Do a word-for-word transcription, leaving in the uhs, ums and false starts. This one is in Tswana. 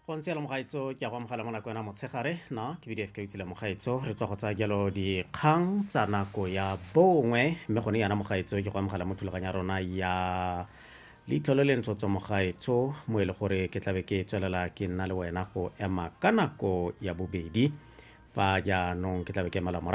go ntse le mogaetso ke a go amogela mo nako yona motshegare na ke B D F ka utsile mogaetso re tswa go tsaya jalo dikgang tsa nako ya bongwe mme gone yana mogaetso ke go amogela mo thulaganya rona ya leitlho le le ntsotso mogaetso mo e le gore ke tlabe ke tswelela ke nna le wena go ema ka nako ya bobedi fa jaanong ke tlabe ke emela